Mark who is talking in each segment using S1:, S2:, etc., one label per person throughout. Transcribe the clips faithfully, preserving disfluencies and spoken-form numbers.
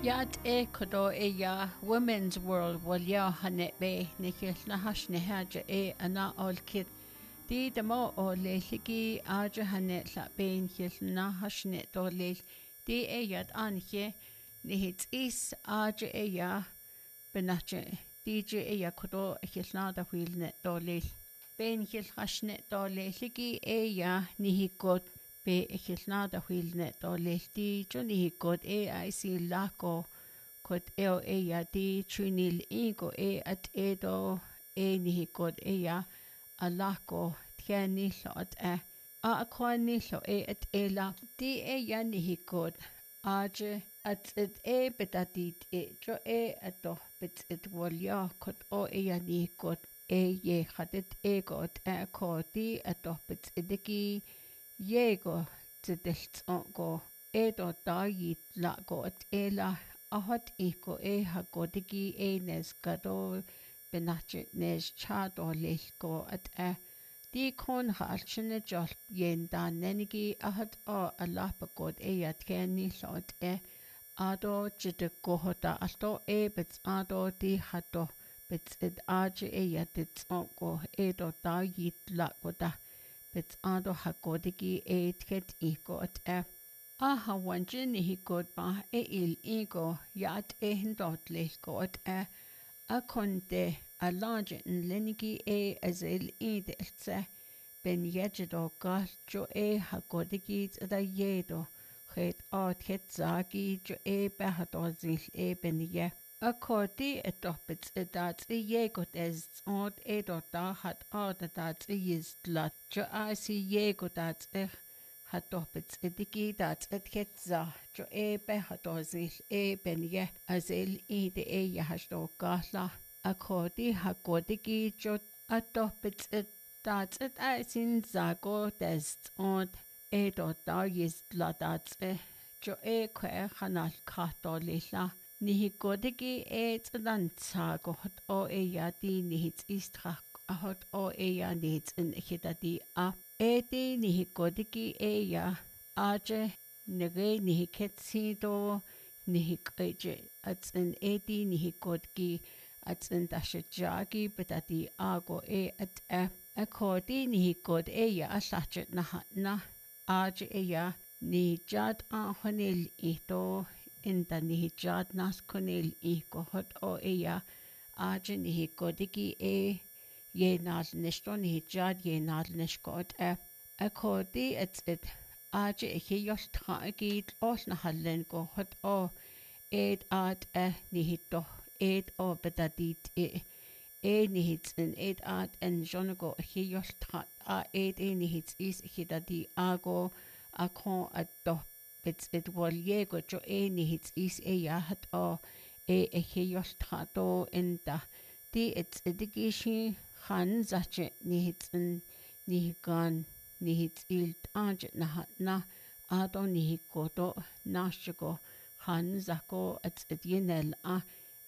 S1: Yat e kodo e ya Women's World wal ya hanet be nikil na hashne haja e ana ol kid di demo o le ligi aja hanet la bein hil na hashne do le di e yat anche ni hit is aja e ya benache di je e ya kodo e hil na da wil net do le bein hil hashne do le ligi e ya ni hikot be e hil da wil net do le di jo ni hikot e I see lako Kot eo e ya di chunil ingo e at edo e nihi god e ya a lako tia nilo at e. A akwa nilo e at e la di e ya nihi god aje at it e betadit e jo e ato bet it walya kot o e ya nihi god e ye khadet e god e ko di ato bet idiki ye go tidilt go e do da yit la go at e la ahot iko e hagodigi e nes gado benachet nes chado lilko at e di kon halchene jol yen da nenigi ahot o alapa god e yat kenni lot e ado jide gohoda alto e bets ado di hato bets id aje e yat its onko e do da yit lakoda bets ado hagodigi e tket iko at e Aha wanjin ni hikod ba e il ego yat e hindot lilko at e a konde a large in lenigi e azil e de eltse ben yejido gal jo e hagodigi da yedo het art het zagi jo e behado zil e ben ye a kodi et doppets e dat e yegot ez ort e dot da hat art dat e is lat jo a si yegot dat e Hatopits ediki dat et ketza jo e be hatozil e benye azil e de e yahsto gala akodi hakodiki jo atopits et dat et asin zago test und e do da is ladat e jo e kwe hanal kato lila nihi kodiki e tsadan tsago hot o e yadi nihits istra hot o e ya nihits in hitadi a Edi nihi kodiki e ya aje nege nihi ketsido nihi keje atsin edi nihi kodki atsin dashajagi betati ago e at e akodi nihi kod e ya asachet na na aje e ya ni jad a honil ito inda nihi jad nas konil iko hot o e ya aje nihi kodiki e Ye nal nishto ni jad ye nal nishkot e akodi et et aje e yos tra git os na hallen go hot o ed at e ni hito ed o betadit e e ni hits in ed at en jonago e yos tra a ed e ni hits is hitadi ago a kon at do bits it wal ye go jo e ni hits is e ya hat o e e yos tra do in da di it's education Khan zache ni hits in ni gan ni hits il anje na na ado ni koto nashigo Khan zako at edinel a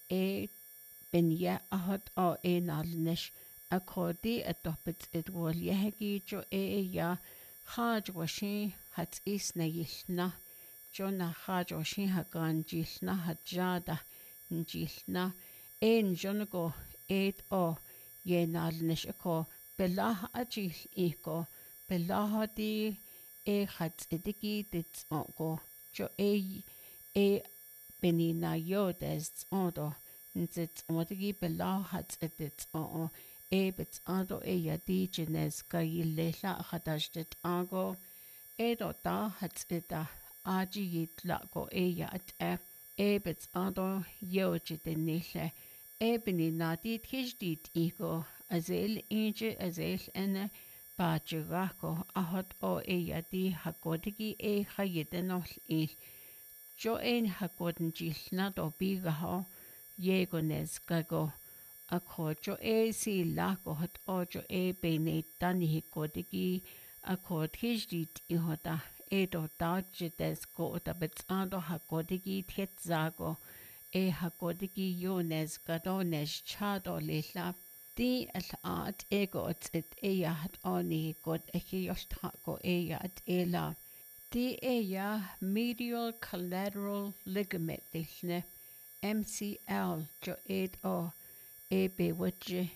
S1: e benya ahot o e nalnesh akodi atopit it wol yehgi jo e ya haj washi hat is na yilna jo na haj washi hagan jilna hajada njilna en jonago et o ye nalnish ako belah ajil iko belah di e hat ediki dit onko jo e e benina yodes odo nzit odigi belah hat edit o e bit ado e ya di genes kayile la hadashtet ago e do da hat eda aji yit la go e ya at e e bit ado yojidinile Ebony nadi tjijdit ego azel inje azel ene bajirako ahot o e yadi hakodigi e hayedenol il jo en hakoden jilna do bigaho yegones gago akho jo e si lako hot o jo e bene tani hakodigi akho tjijdit ihoda e do dajides go da betsando hakodigi tjetzago e hakodigi yones gadones chado lila di al art ego it e yahat oni god e yostra go e yat ela Di e ya medial collateral ligament dilne M C L jo ed o e be wajje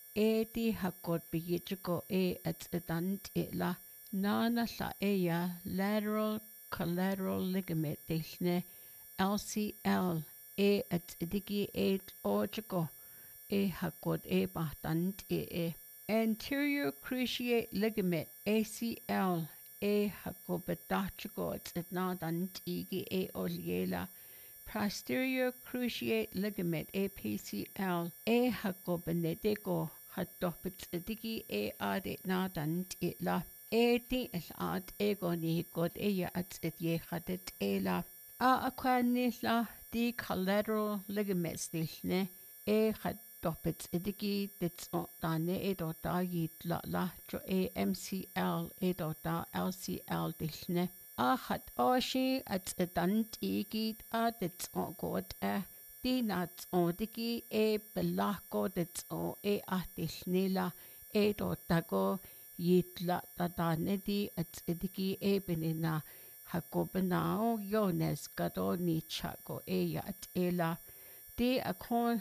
S1: e di hakod biyijigo e at edant e la nana la e ya lateral collateral ligament dilne L C L e at edigi e ojigo e hakod e bahtant e e anterior cruciate ligament A C L e hakobedachigo at nadant igi e oliela posterior cruciate ligament A P C L e hakobenedego hadopit digi e ade nadant itla e di ad ego ni god e ya at it ye hadet ela a aquanilla di collateral ligaments dilne e had Doppets idigi dits o dane e do da yid la la jo e M C L e do da L C L dilne. A hat o si at y dant igid a dits o god e di nats o digi e belako dits o e a dilne la e do dago yid la da dane di at idigi e benina hako benao yones gado ni chago e yat e la di a kon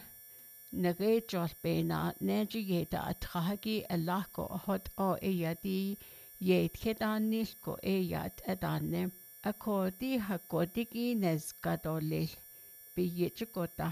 S1: Nage jol bena neji yeda atrahagi alako hot o eyadi yed kedanil ko eyad adane akodi hakodigi nezgadolil biyechikota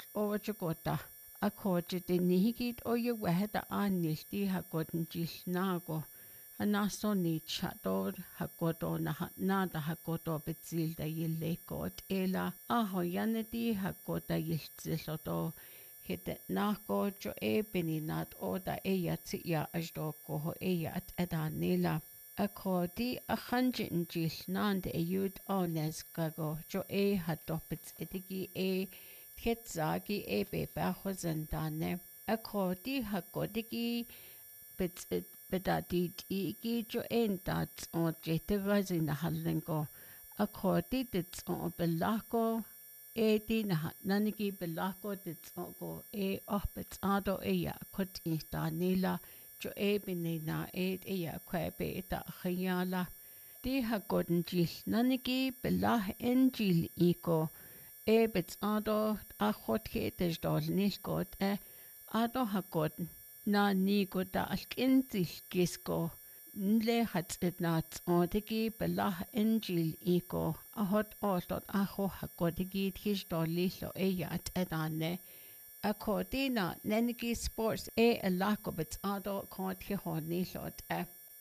S1: ojikota akoji dinihigit o yewehda anil di hakodin jilnago anaso ni chador hakodo na nada hakodo betzilda yilekot ela aho yanedi hakoda yilzilodo Hit nako jo e beninat o da e yat ya ajdo ko e yat edanila. Akodi a hanjin jil nand e yud ones gago jo e hadopits edigi e ketzagi e be bahozendane. Akodi hakodigi bits bedadi igi jo endat o jetigazin halengo. Akodi dits o belako e di na nanigi belako dits ogo e opets ado e ya kot i da nila jo e binina e e ya kwebe da khayala di ha godin jil nanigi belah en jil iko e bets ado a khot ke des dol nis god e ado ha godin na ni god da alkin zil gisko Nle hat it nat o digi belah injil iko a hot ortot a ho hakodigi tish doli lo e yat edane a kodina nenigi sports e a lakobit ado kont hi honi lot e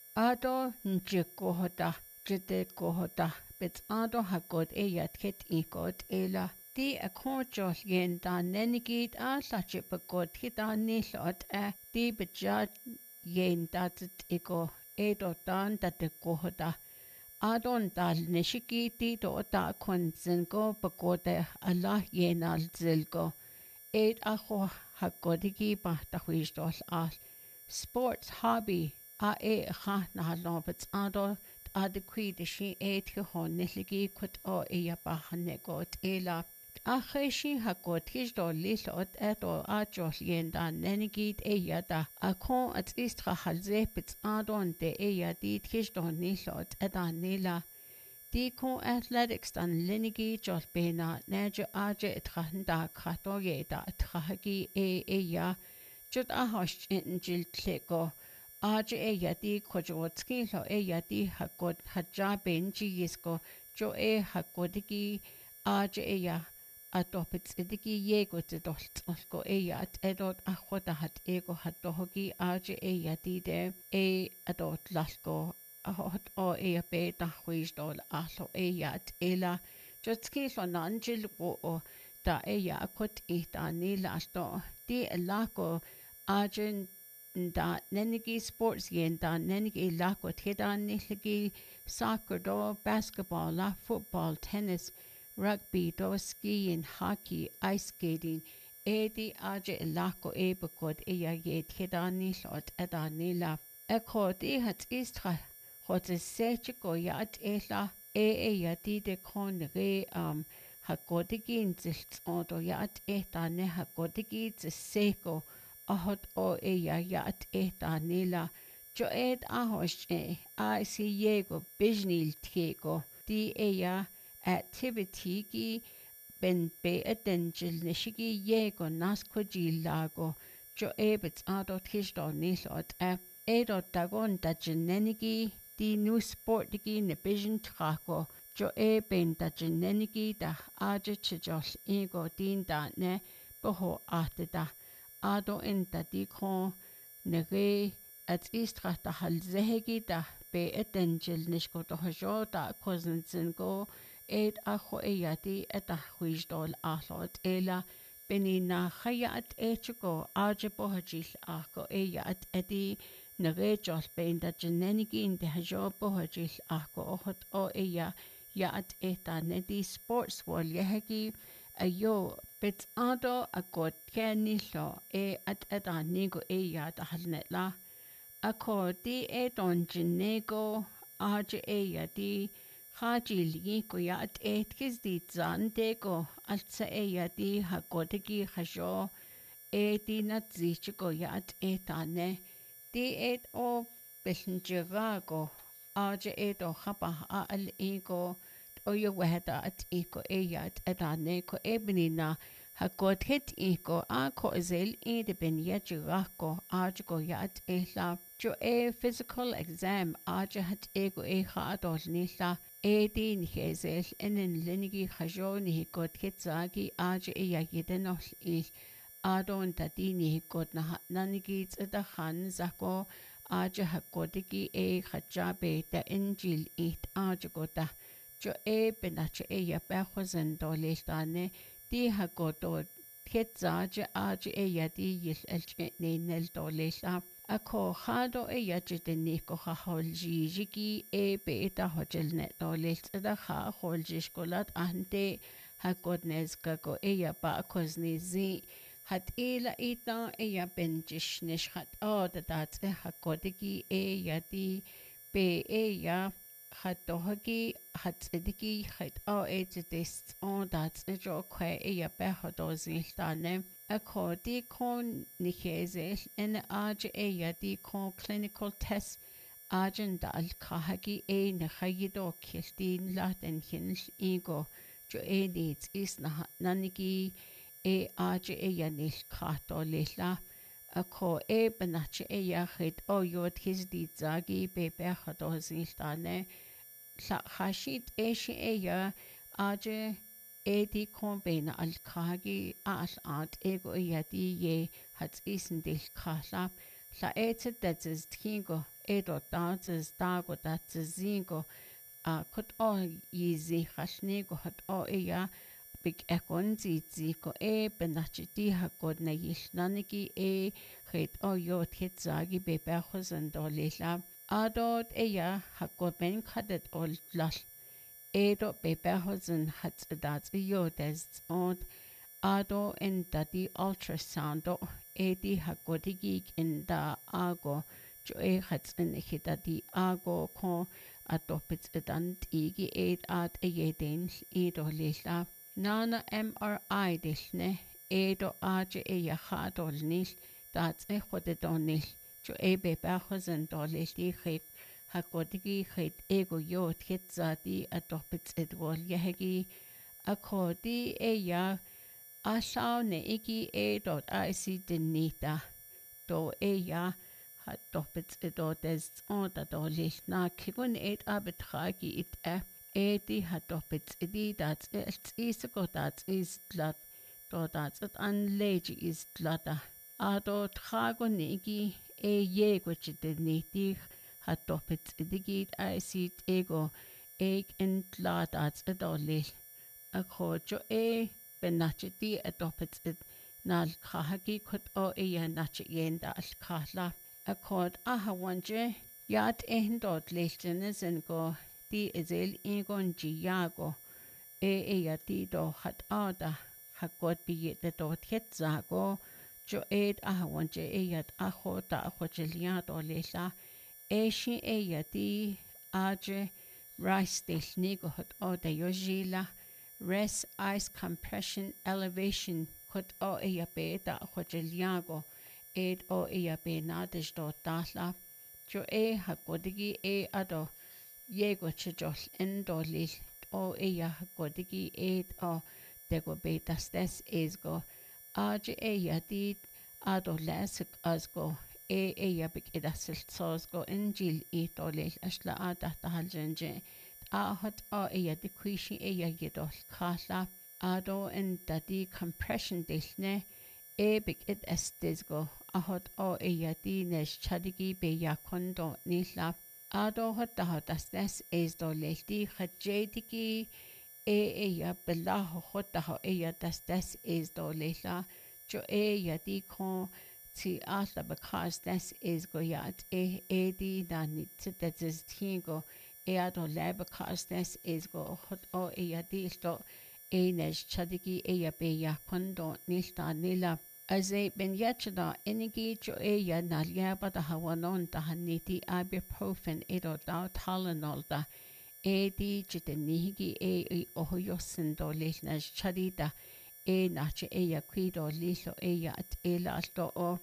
S1: ado njiko hoda jide ko hoda bit ado hakod e yat ket ikot ela di a konjol yen da nenigi a lachip god hitani lot e di bijad yen dat iko e do dan da de kohoda adon dal nishiki ti do da kon zingo bagode Allah yenal zilgo e a ho hagodigi ba da huisdol al sports hobby a e ha na lobets ado adekwi de shi e ti hon niligi kut o e ya ba hanegot ela a cheisi hakod hisdol lilot edo a jol yenda nenigid e yada a kon at istra halze bits adon de e yadi hisdol nilot eda nila di kon athletics dan linigi jol bena nejo aje etrahanda krato yeda etrahagi e e ya jut a hosh in jil klego aje e yadi kojotski lo e yadi hakod haja benji yisko jo e hakodigi aje e ya Adopits idigi yego te dolt osko eya at edot achwada hat ego hat dohogi aje eya dide e adot lasko ahot o eya be dachwiz dol ahlo eya at ela jotski lo nanjil go o da eya akot ita ni lasto di lako ajen da nenigi sports yen da nenigi lako tedan niligi soccer do basketball la football tennis rugby, do skiing, hockey, ice skating, edi aje lako e bekod e ya ye tedani lot edani la. Ekodi hat istra hot is sechiko ya at ela e e ya di de kon re um hakodigin zilt odo ya at etane hakodigi seko a hot o e ya ya at etani la. jo ed ahosh e I see yego bijnil tiego di eya activity gi ben be adenjil nishigi yego nasko lago jo ebits adot hisdo nisot e edot dagon dajenenigi di new sport digi ne bijan trako jo e ben dajenenigi da aja chijos ego din da ne boho atida ado enta di kon nege at istra da halzehegi da be adenjil nishko do hajo da kozenzingo ed acho eyati et ahuijdol ahlot ela benina khayat echugo ajebo hajil ako eyat edi nagejol benda jenenigi in de hajo bohajil ako ohot o eya yat eta nedi sports wall yehegi ayo bit ado agot kenilo e at eta nigo eya da halnetla ako di edon jenego aje eya di Hajili ko ya at etkis di zante ko altsa e ya di hakodegi hajo e di nazichi ko ya at etane di et o besenjera ko aje et o hapa al ego o yo wehda at ego e ya at etane ko ebnina hakod hit ego a ko zel e de ben ya ko aje ko ya at ehla jo e physical exam aje hat ego e ha adol nila Edi nihezel enen lenigi hajo ni got ketzagi aje e yagiden ol il adon tati ni got na nanigi tseda khan zako aje hakodigi e hajabe da injil it aje gota jo e benache e yabahozen dolestane di hagodo ketzaje aje e yadi yil elche ne nel dolesta Ako hado e yajitini ko ha holji jiki e beta hojelne dolet da ha holji skolat ante ha godnes kako e ya ba kozni zi hat ila ita e ya benjish nish hat o da dat e ha kodiki e yadi be e ya hat dohagi hat ediki hat o e jidist on dat e jo kwe e ya be hodozi stane Ako di kon nihezel en aje e ya di kon clinical test ajen da al kahagi e ne hayido kiltin laten hinl ego jo e needs is na nanigi e aje e ya nil kato lela ako e benache e ya hit o yod his di zagi be be hado ziltane la hashit e shi e ya aje Edi kombena al kagi al art ego yadi ye hat isen del kala la ete datzes tingo edo datzes dago datzes zingo a kot o yizi khashnego hat o eya big ekonzi ziko e benachi di hakod na yishnanigi e het o yo tetzagi be berhosen dolela adot eya hakod ben kadet ol lal Edo bebehosen hat dat yo des und ado in da di ultrasoundo edi hagodigi in da ago jo e hat in hita di ago ko atopits edan igi ed at e yeden edo lila nana M R I dishne edo aje e ya hadol nis dat e khode donil jo e bebehosen dolil di khit Hakodigi hit ego yo tietzadi adopits edwol yehegi akodi e ya asau ne iki e dot ic denita do e ya hadopits edotes on da do na kibun et abetragi it e e di hadopits edi dat is go dat is lat do dat it anlegi is lata ado trago ne iki e ye gwich deniti hat doppelt digit I sit ego eg en ladat adolil a khojo e benachiti adoppelt nal khahagi khot o e ya nach yenda al khahla a khod a hawanje yat en dot lechtene sen go di ezel egon jiago e e ya ti do hat ada hakot bi de dot hetzago jo ed a hawanje e yat a khota a khojeliat o lesha Eshi e yati aje rice technique hot o de yojila rest ice compression elevation hot o e ya beta hojeliago ed o e ya be nadish do tala jo e hakodigi e ado yego chijol endolil o e ya hakodigi e o dego betas des esgo aje e ya di ado lasik asgo e e ya bik edasil sosgo injil e dolil ashla ada tahaljenje ahot o e ya dikwishi e ya yedol kala ado en dadi compression dilne e bik ed estisgo ahot o e ya di nesh chadigi be ya kondo nila ado hot hot as des es do lelti khjedigi e e ya bela hot ho e ya das des es do lela jo e ya di kon ti alla because des is go yat e e di na nit that is tingo e ado le because des is go hot o e ya di sto e nes chadigi e ya be ya kondo nilta nila Aze ben yachada inigi jo e ya nalyaba da hawanon da haniti ibuprofen edo da Tylenol da e di jite nihigi e i ohoyosin do lishnas chadida e nache e ya kwido lisho e ya at e la alto o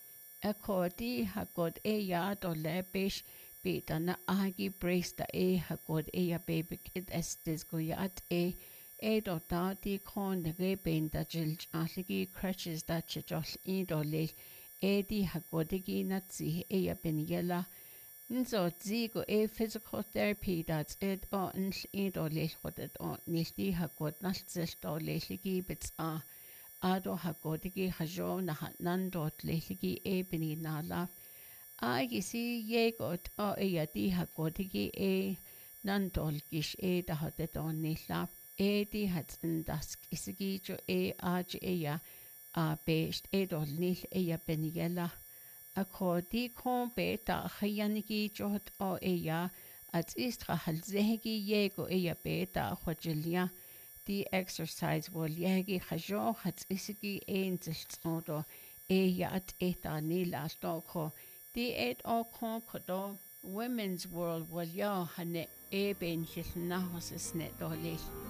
S1: ako di hagod e ya do lebish bita na agi brace da e hagod e ya baby kid estes go ya at e e do da di kon de reben da jilj ahligi crutches da chijol i do le e di hagodigi natsi e ya ben yela nzo zigo e physical therapy that's it o nl i do le hodet o nilti hagod nalzil do le ligi bits a ado hagodigi hajo na nandot le ligi e beni nala a gisi yegot o e ya di hagodigi e nandol gish e da hodet o nila e di hat in das isigi jo e aj e ya a best e do nil e ya benigela a ko di kon be ta khayanigi jo hot o e ya at istra hal zehgi yego e ya be ta khojilia di exercise wol yegi khajo hat isigi e inzelt odo e ya at e ta nil a sto ko di et o kon kodo Women's World wol ya hane e ben hil na hos is net do le